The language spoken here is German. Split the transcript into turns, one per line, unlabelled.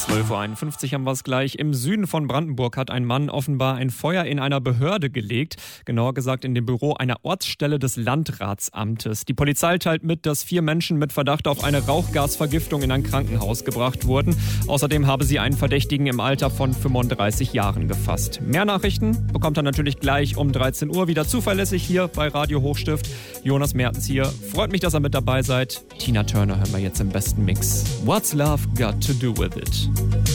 12.51 Uhr haben wir es gleich. Im Süden von Brandenburg hat ein Mann offenbar ein Feuer in einer Behörde gelegt. Genauer gesagt in dem Büro einer Ortsstelle des Landratsamtes. Die Polizei teilt mit, dass 4 Menschen mit Verdacht auf eine Rauchgasvergiftung in ein Krankenhaus gebracht wurden. Außerdem habe sie einen Verdächtigen im Alter von 35 Jahren gefasst. Mehr Nachrichten bekommt er natürlich gleich um 13 Uhr wieder zuverlässig hier bei Radio Hochstift. Jonas Mertens hier. Freut mich, dass ihr mit dabei seid. Tina Turner hören wir jetzt im besten Mix. What's Love Got to Do With It?